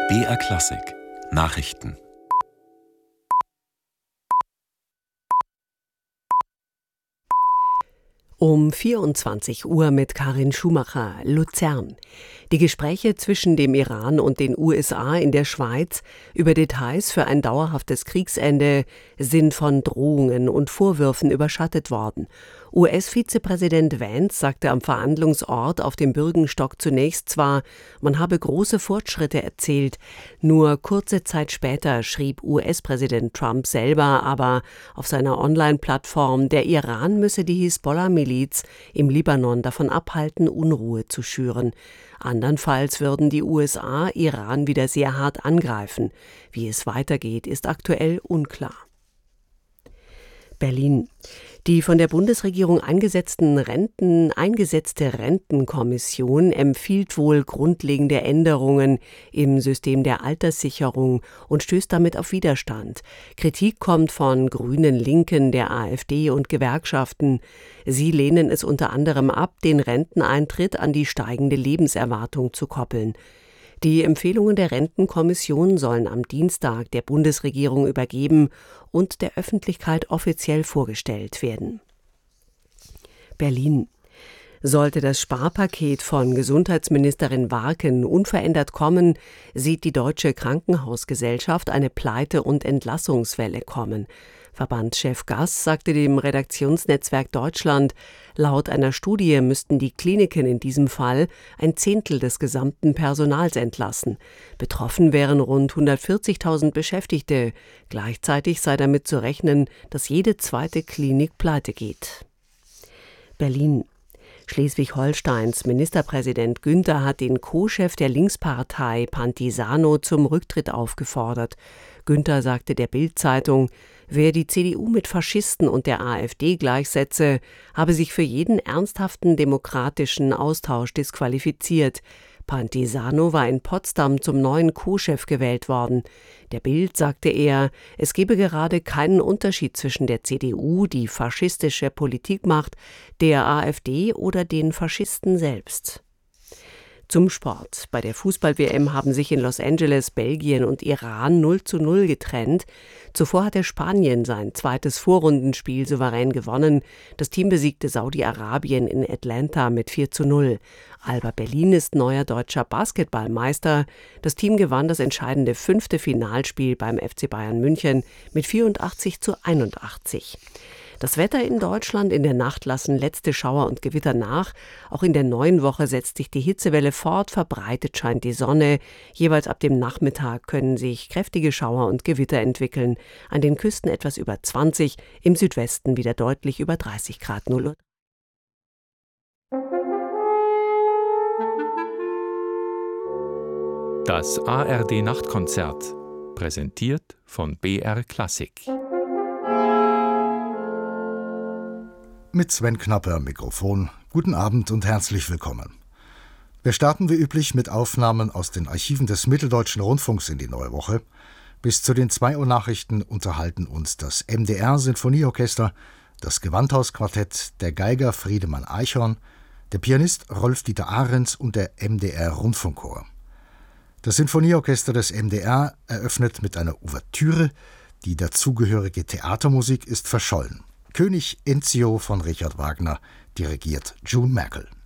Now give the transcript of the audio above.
BR Klassik Nachrichten. Um 24 Uhr mit Karin Schumacher, Luzern. Die Gespräche zwischen dem Iran und den USA in der Schweiz über Details für ein dauerhaftes Kriegsende sind von Drohungen und Vorwürfen überschattet worden. US-Vizepräsident Vance sagte am Verhandlungsort auf dem Bürgenstock zunächst zwar, man habe große Fortschritte erzielt, nur kurze Zeit später schrieb US-Präsident Trump selber aber auf seiner Online-Plattform, der Iran müsse die Hisbollah-Miliz im Libanon davon abhalten, Unruhe zu schüren. Andernfalls würden die USA Iran wieder sehr hart angreifen. Wie es weitergeht, ist aktuell unklar. Berlin. Die von der Bundesregierung eingesetzte Rentenkommission empfiehlt wohl grundlegende Änderungen im System der Alterssicherung und stößt damit auf Widerstand. Kritik kommt von Grünen, Linken, der AfD und Gewerkschaften. Sie lehnen es unter anderem ab, den Renteneintritt an die steigende Lebenserwartung zu koppeln. Die Empfehlungen der Rentenkommission sollen am Dienstag der Bundesregierung übergeben und der Öffentlichkeit offiziell vorgestellt werden. Berlin. Sollte das Sparpaket von Gesundheitsministerin Warken unverändert kommen, sieht die Deutsche Krankenhausgesellschaft eine Pleite- und Entlassungswelle kommen. Verbandschef Gass sagte dem Redaktionsnetzwerk Deutschland, laut einer Studie müssten die Kliniken in diesem Fall 1/10 des gesamten Personals entlassen. Betroffen wären rund 140.000 Beschäftigte. Gleichzeitig sei damit zu rechnen, dass jede zweite Klinik pleite geht. Berlin. Schleswig-Holsteins Ministerpräsident Günther hat den Co-Chef der Linkspartei Pantisano zum Rücktritt aufgefordert. Günther sagte der Bild-Zeitung, wer die CDU mit Faschisten und der AfD gleichsetze, habe sich für jeden ernsthaften demokratischen Austausch disqualifiziert. Pantisano war in Potsdam zum neuen Co-Chef gewählt worden. Der Bild sagte er, es gebe gerade keinen Unterschied zwischen der CDU, die faschistische Politik macht, der AfD oder den Faschisten selbst. Zum Sport. Bei der Fußball-WM haben sich in Los Angeles Belgien und Iran 0:0 getrennt. Zuvor hatte Spanien sein zweites Vorrundenspiel souverän gewonnen. Das Team besiegte Saudi-Arabien in Atlanta mit 4:0. Alba Berlin ist neuer deutscher Basketballmeister. Das Team gewann das entscheidende 5. Finalspiel beim FC Bayern München mit 84:81. Das Wetter in Deutschland: in der Nacht lassen letzte Schauer und Gewitter nach. Auch in der neuen Woche setzt sich die Hitzewelle fort, verbreitet scheint die Sonne. Jeweils ab dem Nachmittag können sich kräftige Schauer und Gewitter entwickeln. An den Küsten etwas über 20, im Südwesten wieder deutlich über 30 Grad 0. Das ARD-Nachtkonzert, präsentiert von BR Klassik. Mit Sven Knapper am Mikrofon. Guten Abend und herzlich willkommen. Wir starten wie üblich mit Aufnahmen aus den Archiven des Mitteldeutschen Rundfunks in die neue Woche. Bis zu den 2 Uhr Nachrichten unterhalten uns das MDR-Sinfonieorchester, das Gewandhausquartett, der Geiger Friedemann Eichhorn, der Pianist Rolf-Dieter Ahrens und der MDR-Rundfunkchor. Das Sinfonieorchester des MDR eröffnet mit einer Ouvertüre. Die dazugehörige Theatermusik ist verschollen. König Enzio von Richard Wagner dirigiert June Merkel.